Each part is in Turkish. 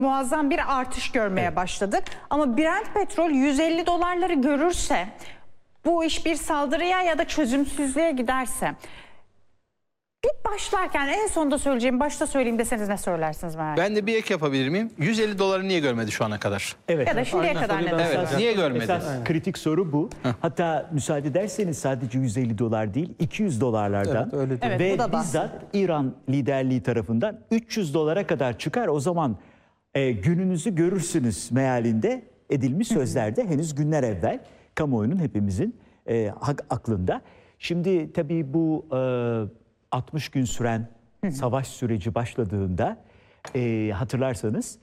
muazzam bir artış görmeye başladık. Ama Brent petrol 150 dolarları görürse, bu iş bir saldırıya ya da çözümsüzlüğe giderse, bir başlarken en sonda söyleyeceğim, başta söyleyeyim deseniz ne söylersiniz merak Ben de bir ek yapabilir miyim? 150 doları niye görmedi şu ana kadar? Evet. Ya da şimdiye kadar neden? Evet, niye görmedi? Esas kritik soru bu. Hatta müsaade ederseniz sadece 150 dolar değil, 200 dolarlardan Evet, öyle değil. Evet, bu da ve bizzat İran liderliği tarafından 300 dolara kadar çıkar. O zaman gününüzü görürsünüz mealinde edilmiş sözlerde henüz günler evvel kamuoyunun hepimizin aklında. Şimdi tabii bu 60 gün süren savaş süreci başladığında hatırlarsanız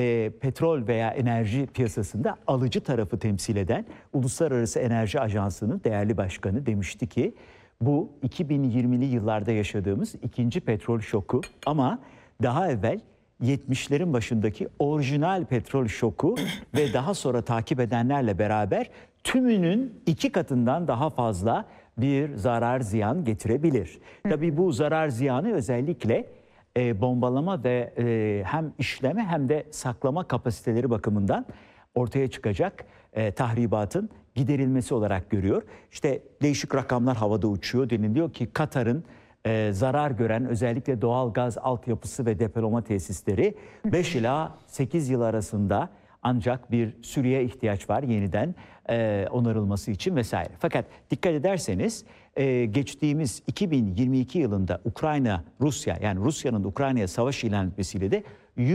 petrol veya enerji piyasasında alıcı tarafı temsil eden Uluslararası Enerji Ajansı'nın değerli başkanı demişti ki bu 2020'li yıllarda yaşadığımız ikinci petrol şoku ama daha evvel 70'lerin başındaki orijinal petrol şoku ve daha sonra takip edenlerle beraber tümünün 2 katından daha fazla bir zarar ziyan getirebilir. Tabii bu zarar ziyanı özellikle bombalama ve hem işleme hem de saklama kapasiteleri bakımından ortaya çıkacak tahribatın giderilmesi olarak görüyor. İşte değişik rakamlar havada uçuyor. Deniliyor ki Katar'ın zarar gören özellikle doğal gaz altyapısı ve depolama tesisleri 5 ila 8 yıl arasında ancak bir süreye ihtiyaç var yeniden onarılması için vesaire. Fakat dikkat ederseniz geçtiğimiz 2022 yılında Ukrayna-Rusya yani Rusya'nın Ukrayna'ya savaş ilan etmesiyle de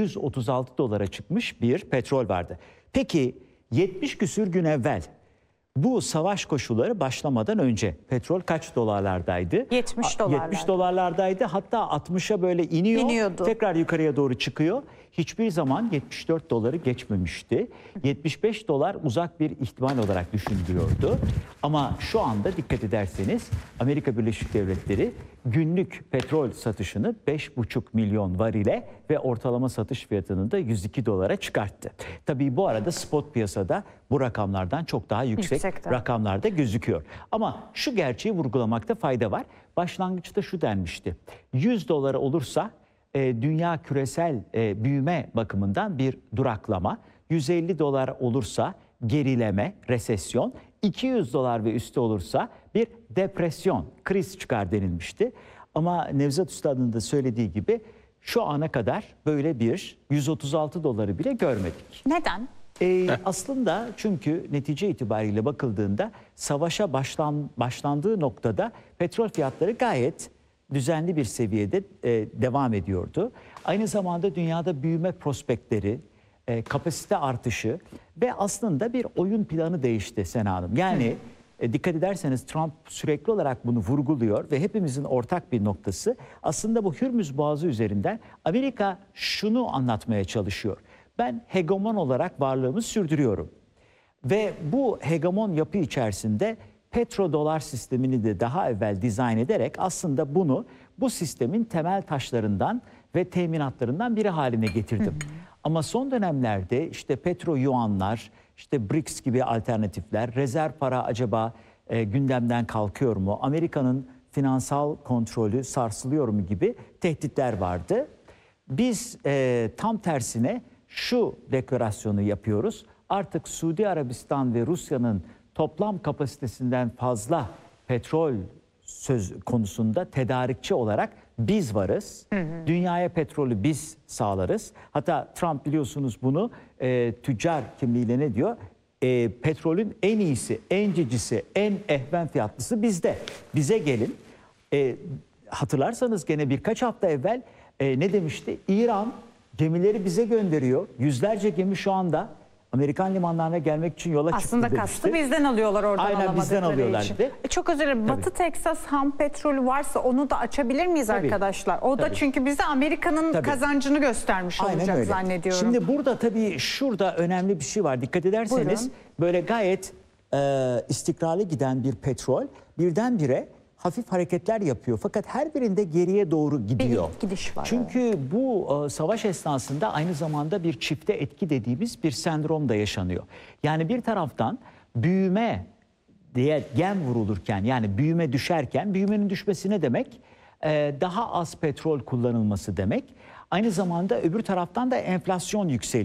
136 dolara çıkmış bir petrol vardı. Peki 70 küsür gün evvel bu savaş koşulları başlamadan önce petrol kaç dolarlardaydı? 70 dolarlar. 70 dolarlardaydı. Hatta 60'a böyle iniyordu. Tekrar yukarıya doğru çıkıyor. Hiçbir zaman 74 doları geçmemişti. 75 dolar uzak bir ihtimal olarak düşünülüyordu. Ama şu anda dikkat ederseniz Amerika Birleşik Devletleri günlük petrol satışını 5,5 milyon varile ve ortalama satış fiyatını da 102 dolara çıkarttı. Tabii bu arada spot piyasada bu rakamlardan çok daha yüksek rakamlarda gözüküyor. Ama şu gerçeği vurgulamakta fayda var. Başlangıçta şu denmişti. 100 dolar olursa dünya küresel büyüme bakımından bir duraklama, 150 dolar olursa gerileme, resesyon, 200 dolar ve üstü olursa bir depresyon, kriz çıkar denilmişti. Ama Nevzat Üstad'ın da söylediği gibi şu ana kadar böyle bir 136 doları bile görmedik. Neden? Aslında çünkü netice itibariyle bakıldığında savaşa başlandığı noktada petrol fiyatları gayet düzenli bir seviyede devam ediyordu. Aynı zamanda dünyada büyüme prospektleri, kapasite artışı ve aslında bir oyun planı değişti Sena Hanım. Yani dikkat ederseniz Trump sürekli olarak bunu vurguluyor ve hepimizin ortak bir noktası aslında bu Hürmüz Boğazı üzerinden Amerika şunu anlatmaya çalışıyor. Ben hegemon olarak varlığımı sürdürüyorum ve bu hegemon yapı içerisinde petrodolar sistemini de daha evvel dizayn ederek aslında bu sistemin temel taşlarından ve teminatlarından biri haline getirdim. Ama son dönemlerde işte petro yuanlar, işte BRICS gibi alternatifler, rezerv para acaba gündemden kalkıyor mu? Amerika'nın finansal kontrolü sarsılıyor mu gibi tehditler vardı. Biz tam tersine şu deklarasyonu yapıyoruz. Artık Suudi Arabistan ve Rusya'nın toplam kapasitesinden fazla petrol söz konusunda tedarikçi olarak biz varız. Dünyaya petrolü biz sağlarız. Hatta Trump biliyorsunuz bunu tüccar kimliğiyle ne diyor? Petrolün en iyisi, en cicisi, en ehven fiyatlısı bizde. Bize gelin. Hatırlarsanız gene birkaç hafta evvel ne demişti? İran gemileri bize gönderiyor. Yüzlerce gemi şu anda Amerikan limanlarına gelmek için yola çıktı aslında demişti. kastı bizden alıyorlar oradan Aynen bizden alıyorlar için. dedi. Çok özür dilerim. Batı Teksas ham petrolü varsa onu da açabilir miyiz arkadaşlar? O da çünkü bize Amerika'nın kazancını göstermiş olacak zannediyorum. Şimdi burada tabii şurada önemli bir şey var. Dikkat ederseniz böyle gayet istikrarlı giden bir petrol birdenbire hafif hareketler yapıyor. Fakat her birinde geriye doğru gidiyor. Bir gidiş var. Çünkü bu savaş esnasında aynı zamanda bir çifte etki dediğimiz bir sendrom da yaşanıyor. Yani bir taraftan büyüme diye gen vurulurken yani büyüme düşerken büyümenin düşmesi ne demek? Daha az petrol kullanılması demek. Aynı zamanda öbür taraftan da enflasyon yükseliyor.